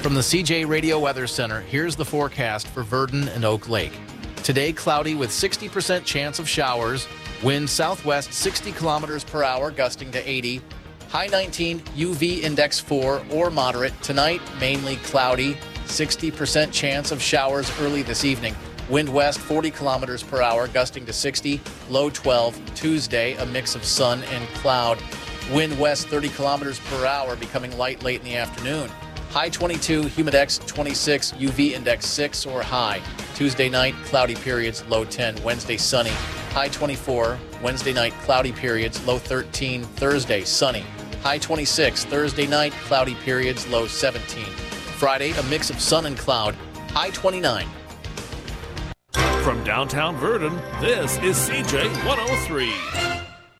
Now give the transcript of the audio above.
From the CJ Radio Weather Center, here's the forecast for Verdon and Oak Lake. Today, cloudy with 60% chance of showers. Wind southwest 60 kilometers per hour, gusting to 80. High 19, UV index 4 or moderate. Tonight, mainly cloudy, 60% chance of showers early this evening. Wind west 40 kilometers per hour, gusting to 60. Low 12. Tuesday, a mix of sun and cloud. Wind west 30 kilometers per hour, becoming light late in the afternoon. High 22, humidex 26, UV index 6 or high. Tuesday night, cloudy periods, low 10. Wednesday, sunny. High 24. Wednesday night, cloudy periods, low 13. Thursday, sunny. High 26. Thursday night, cloudy periods, low 17. Friday, a mix of sun and cloud. High 29. From downtown Verdon, this is CJ 103.